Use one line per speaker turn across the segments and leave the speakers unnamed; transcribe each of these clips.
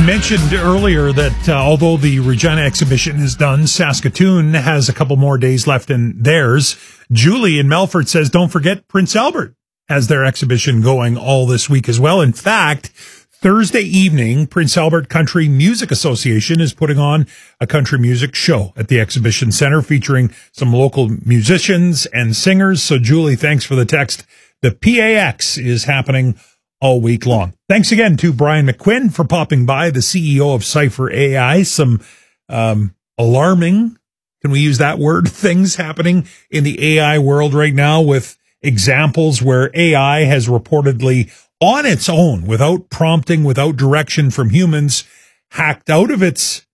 mentioned earlier that although the Regina exhibition is done, Saskatoon has a couple more days left in theirs. Julie in Melfort says, don't forget Prince Albert has their exhibition going all this week as well. In fact, Thursday evening, Prince Albert Country Music Association is putting on a country music show at the Exhibition Center featuring some local musicians and singers. So, Julie, thanks for the text. The PAX is happening all week long. Thanks again to Brian McQuinn for popping by, the CEO of Cypher AI. Some alarming, can we use that word, things happening in the AI world right now with examples where AI has reportedly on its own, without prompting, without direction from humans, hacked out of its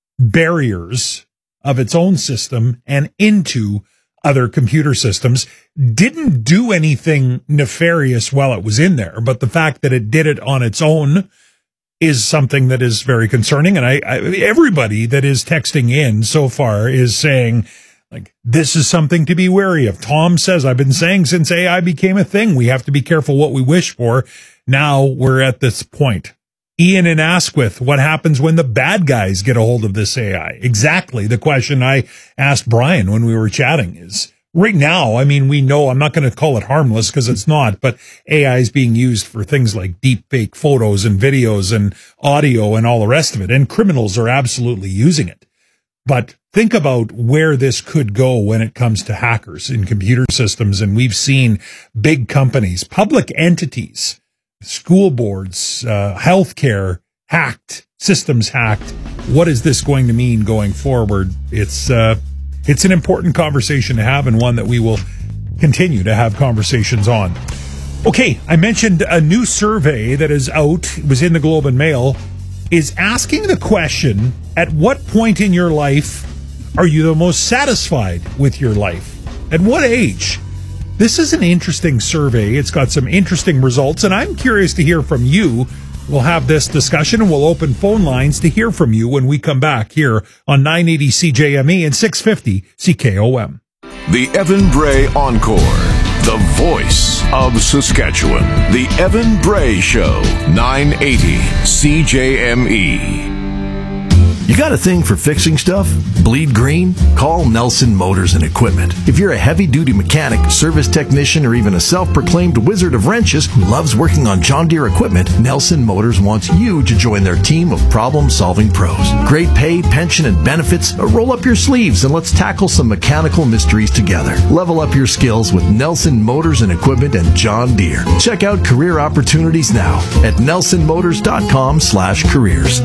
barriers of its own system and into other computer systems. Didn't do anything nefarious while it was in there, but the fact that it did it on its own is something that is very concerning. And everybody that is texting in so far is saying, like, this is something to be wary of. Tom says, I've been saying since AI became a thing, we have to be careful what we wish for. Now we're at this point. Ian in Asquith, what happens when the bad guys get a hold of this AI? Exactly the question I asked Brian when we were chatting is, right now, I mean, we know, I'm not going to call it harmless because it's not, but AI is being used for things like deep fake photos and videos and audio and all the rest of it. And criminals are absolutely using it. But think about where this could go when it comes to hackers in computer systems. And we've seen big companies, public entities, school boards, healthcare hacked, systems hacked. What is this going to mean going forward? It's an important conversation to have, and one that we will continue to have conversations on. Okay, I mentioned a new survey that is out, it was in the Globe and Mail, is asking the question, at what point in your life are you the most satisfied with your life? At what age? This is an interesting survey. It's got some interesting results, and I'm curious to hear from you. We'll have this discussion, and we'll open phone lines to hear from you when we come back here on 980 CJME and 650 CKOM.
The Evan Bray Encore, the voice of Saskatchewan. The Evan Bray Show, 980 CJME.
You got a thing for fixing stuff? Bleed green? Call Nelson Motors and Equipment. If you're a heavy-duty mechanic, service technician, or even a self-proclaimed wizard of wrenches who loves working on John Deere equipment, Nelson Motors wants you to join their team of problem-solving pros. Great pay, pension, and benefits. Roll up your sleeves and let's tackle some mechanical mysteries together. Level up your skills with Nelson Motors and Equipment and John Deere. Check out career opportunities now at nelsonmotors.com/careers.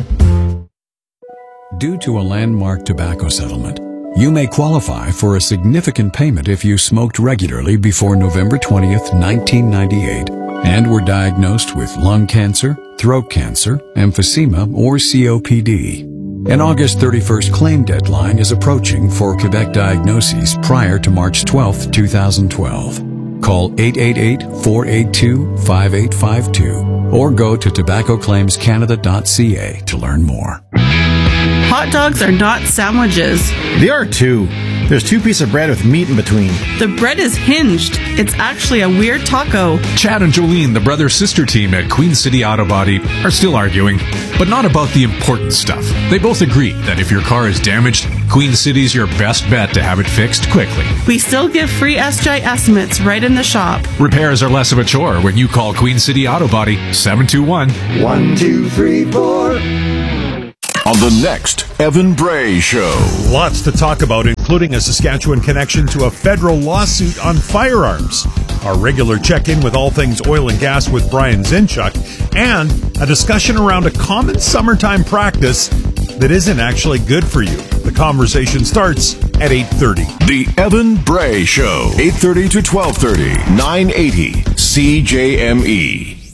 Due to a landmark tobacco settlement, you may qualify for a significant payment if you smoked regularly before November 20th, 1998, and were diagnosed with lung cancer, throat cancer, emphysema, or COPD. An August 31st claim deadline is approaching for Quebec diagnoses prior to March 12th, 2012. Call 888-482-5852 or go to tobaccoclaimscanada.ca to learn more.
Hot dogs are not sandwiches.
They are too. There's 2 pieces of bread with meat in between.
The bread is hinged. It's actually a weird taco.
Chad and Jolene, the brother-sister team at Queen City Auto Body, are still arguing, but not about the important stuff. They both agree that if your car is damaged, Queen City's your best bet to have it fixed quickly.
We still give free SJ estimates right in the shop.
Repairs are less of a chore when you call Queen City Auto Body 721-1234.
On the next Evan Bray Show.
Lots to talk about, including a Saskatchewan connection to a federal lawsuit on firearms. Our regular check-in with all things oil and gas with Brian Zinchuk. And a discussion around a common summertime practice that isn't actually good for you. The conversation starts at 8:30.
The Evan Bray Show, 8:30 to 12:30, 980 CJME.